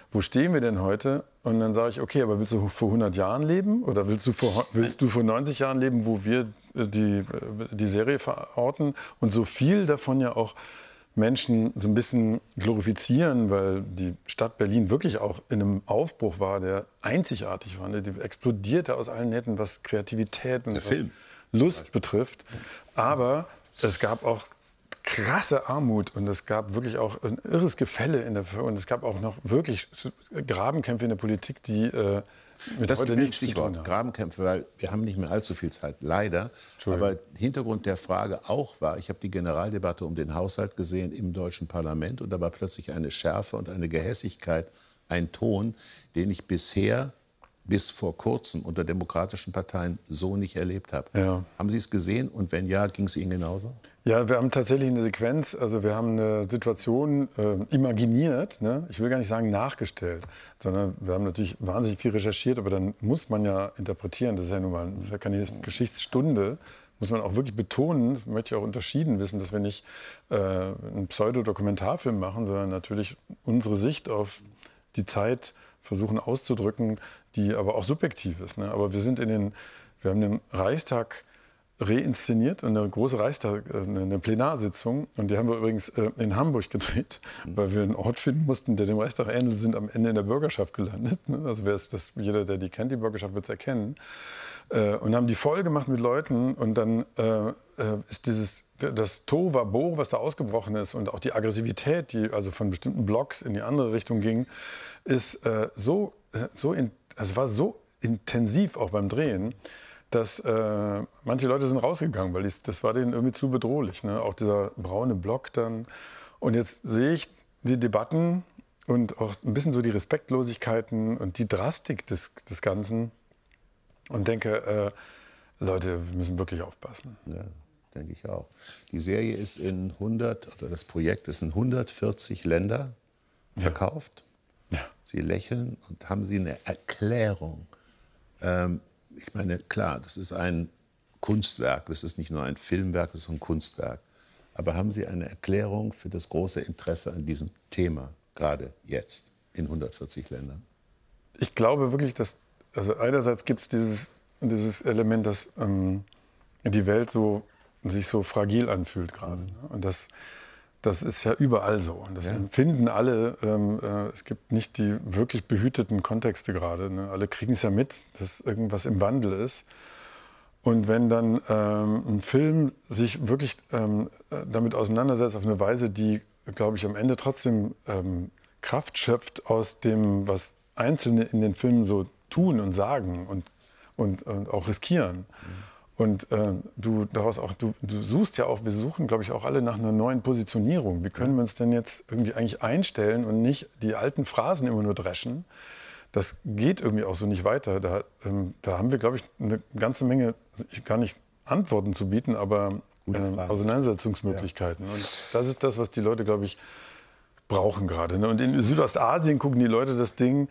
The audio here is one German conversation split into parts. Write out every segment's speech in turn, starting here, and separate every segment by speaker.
Speaker 1: wo stehen wir denn heute? Und dann sage ich, okay, aber willst du vor 100 Jahren leben oder willst du vor 90 Jahren leben, wo wir die Serie verorten und so viel davon ja auch Menschen so ein bisschen glorifizieren, weil die Stadt Berlin wirklich auch in einem Aufbruch war, der einzigartig war. Die explodierte aus allen Nähten, was Kreativität und was Lust betrifft. Aber es gab auch krasse Armut und es gab wirklich auch ein irres Gefälle und es gab auch noch wirklich Grabenkämpfe in der Politik, die mit
Speaker 2: das
Speaker 1: heute nichts zu tun haben.
Speaker 2: Grabenkämpfe, weil wir haben nicht mehr allzu viel Zeit, leider. Aber Hintergrund der Frage auch war, ich habe die Generaldebatte um den Haushalt gesehen im deutschen Parlament und da war plötzlich eine Schärfe und eine Gehässigkeit, ein Ton, den ich bisher bis vor kurzem unter demokratischen Parteien so nicht erlebt habe.
Speaker 1: Ja.
Speaker 2: Haben Sie es gesehen und wenn ja, ging es Ihnen genauso?
Speaker 1: Ja, wir haben tatsächlich eine Sequenz, also wir haben eine Situation imaginiert, ne? Ich will gar nicht sagen nachgestellt, sondern wir haben natürlich wahnsinnig viel recherchiert, aber dann muss man ja interpretieren, das ist ja nun mal das ist ja keine Geschichtsstunde, muss man auch wirklich betonen, das möchte ich auch unterschieden wissen, dass wir nicht einen Pseudodokumentarfilm machen, sondern natürlich unsere Sicht auf die Zeit versuchen auszudrücken, die aber auch subjektiv ist. Ne? Aber wir haben den Reichstag reinszeniert, eine große eine Plenarsitzung. Und die haben wir übrigens in Hamburg gedreht, weil wir einen Ort finden mussten, der dem Reichstag ähnelt, sind am Ende in der Bürgerschaft gelandet. Ne? Also jeder, der die kennt, die Bürgerschaft, wird es erkennen. Und haben die voll gemacht mit Leuten. Und dann ist das Tohuwabohu, was da ausgebrochen ist und auch die Aggressivität, die also von bestimmten Blocks in die andere Richtung ging, ist war so intensiv auch beim Drehen, dass manche Leute sind rausgegangen, weil das war denen irgendwie zu bedrohlich. Ne? Auch dieser braune Block dann. Und jetzt sehe ich die Debatten und auch ein bisschen so die Respektlosigkeiten und die Drastik des Ganzen und denke, Leute, wir müssen wirklich aufpassen.
Speaker 2: Ja, denke ich auch. Die Serie ist das Projekt ist in 140 Länder verkauft. Ja. Sie lächeln und haben Sie eine Erklärung? Ich meine, klar, das ist ein Kunstwerk, das ist nicht nur ein Filmwerk, das ist ein Kunstwerk. Aber haben Sie eine Erklärung für das große Interesse an diesem Thema, gerade jetzt, in 140 Ländern?
Speaker 1: Ich glaube wirklich, also einerseits gibt es dieses Element, dass die Welt sich so fragil anfühlt gerade. Ne? Und das ist ja überall so. Und das empfinden alle. Es gibt nicht die wirklich behüteten Kontexte gerade. Ne? Alle kriegen es ja mit, dass irgendwas im Wandel ist. Und wenn dann ein Film sich wirklich damit auseinandersetzt auf eine Weise, die, glaube ich, am Ende trotzdem Kraft schöpft aus dem, was Einzelne in den Filmen so tun und sagen und auch riskieren. Und du suchst ja auch, wir suchen, glaube ich, auch alle nach einer neuen Positionierung. Wie können wir uns denn jetzt irgendwie eigentlich einstellen und nicht die alten Phrasen immer nur dreschen? Das geht irgendwie auch so nicht weiter. Da haben wir, glaube ich, eine ganze Menge, gar nicht Antworten zu bieten, aber Auseinandersetzungsmöglichkeiten. Ja. Und das ist das, was die Leute, glaube ich, brauchen gerade. Ne? Und in Südostasien gucken die Leute das Ding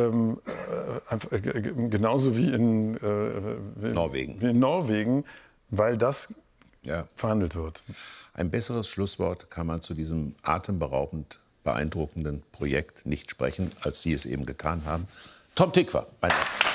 Speaker 1: genauso wie in Norwegen, weil das verhandelt wird.
Speaker 2: Ein besseres Schlusswort kann man zu diesem atemberaubend beeindruckenden Projekt nicht sprechen, als Sie es eben getan haben. Tom Tykwer, mein Name.